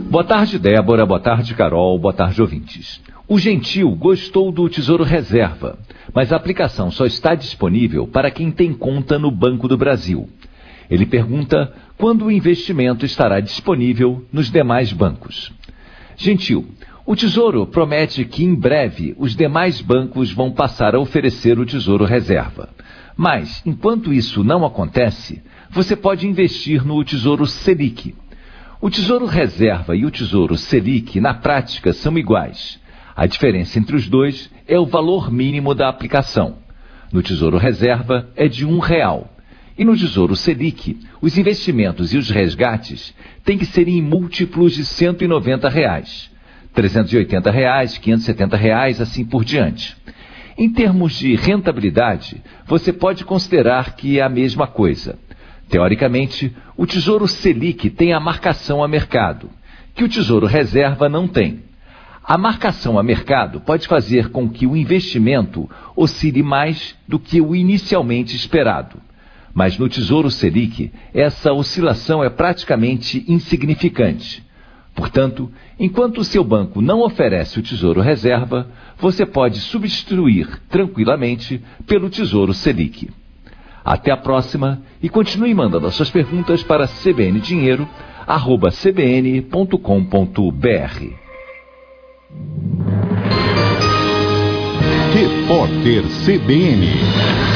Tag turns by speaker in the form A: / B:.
A: Boa tarde, Débora. Boa tarde, Carol. Boa tarde, ouvintes. O Gentil gostou do Tesouro Reserva, mas a aplicação só está disponível para quem tem conta no Banco do Brasil. Ele pergunta quando o investimento estará disponível nos demais bancos. Gentil, o Tesouro promete que em breve os demais bancos vão passar a oferecer o Tesouro Reserva. Mas, enquanto isso não acontece, você pode investir no Tesouro Selic. O Tesouro Reserva e o Tesouro Selic, na prática, são iguais. A diferença entre os dois é o valor mínimo da aplicação. No Tesouro Reserva é de R$1. E no Tesouro Selic, os investimentos e os resgates têm que ser em múltiplos de R$190, R$380, R$570, assim por diante. Em termos de rentabilidade, você pode considerar que é a mesma coisa. Teoricamente, o Tesouro Selic tem a marcação a mercado, que o Tesouro Reserva não tem. A marcação a mercado pode fazer com que o investimento oscile mais do que o inicialmente esperado. Mas no Tesouro Selic, essa oscilação é praticamente insignificante. Portanto, enquanto o seu banco não oferece o Tesouro Reserva, você pode substituir tranquilamente pelo Tesouro Selic. Até a próxima e continue mandando as suas perguntas para cbndinheiro@cbn.com.br.
B: Repórter CBN